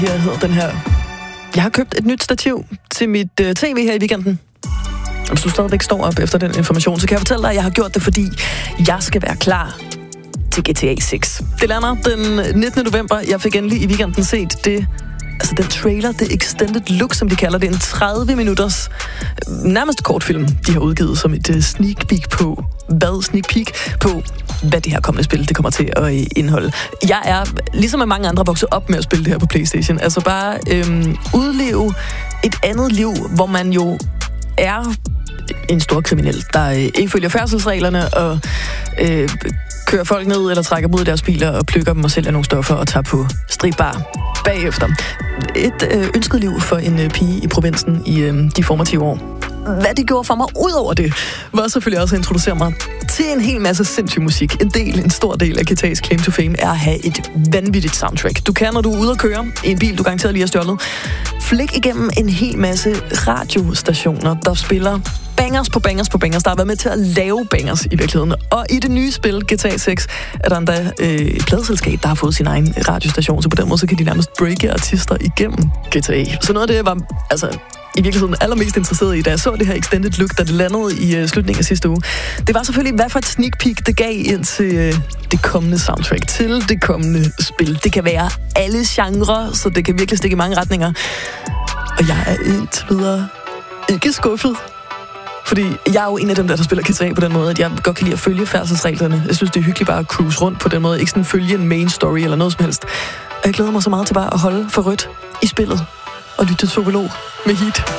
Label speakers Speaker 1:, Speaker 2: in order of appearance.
Speaker 1: Her hedder den her. Jeg har købt et nyt stativ til mit tv her i weekenden. Hvis du stadigvæk står op efter den information, så kan jeg fortælle dig, at jeg har gjort det, fordi jeg skal være klar til GTA 6. Det lander den 19. november. Jeg fik endelig i weekenden set det. Altså den trailer, det extended look, som de kalder det, en 30 minutters nærmest kortfilm, de har udgivet som et sneak peek på, hvad det her kommende spil, det kommer til at indeholde. Jeg er, ligesom med mange andre, vokset op med at spille det her på PlayStation. Altså bare udleve et andet liv, hvor man jo er en stor kriminel, der ikke følger færdselsreglerne og kører folk ned eller trækker mod deres biler og plukker dem og sælger nogle stoffer og tager på stripbar bagefter. Et ønsket liv for en pige i provinsen i de formative år. Hvad det gjorde for mig ud over det, var selvfølgelig også at introducere mig til en hel masse sindssyg musik. En stor del af GTA's claim to fame er at have et vanvittigt soundtrack. Du kan, når du er ude at køre i en bil, du garanteret lige har stjålet, flik igennem en hel masse radiostationer, der spiller bangers på bangers på bangers, der har været med til at lave bangers i virkeligheden. Og i det nye spil, GTA 6, er der endda et pladeselskab, der har fået sin egen radiostation, så på den måde så kan de nærmest breake artister igennem GTA. Så noget af det, jeg var i virkeligheden allermest interesseret i, da jeg så det her extended look, da det landede i slutningen af sidste uge, det var selvfølgelig, hvad for et sneak peek det gav ind til det kommende soundtrack, til det kommende spil. Det kan være alle genrer, så det kan virkelig stikke i mange retninger. Og jeg er indtil videre ikke skuffet. Fordi jeg er jo en af dem, der spiller GTA på den måde, at jeg godt kan lide at følge færdselsreglerne. Jeg synes, det er hyggeligt bare at cruise rundt på den måde. Ikke sådan følge en main story eller noget som helst. Og jeg glæder mig så meget til bare at holde for rødt i spillet og lytte til Topolog med Heat.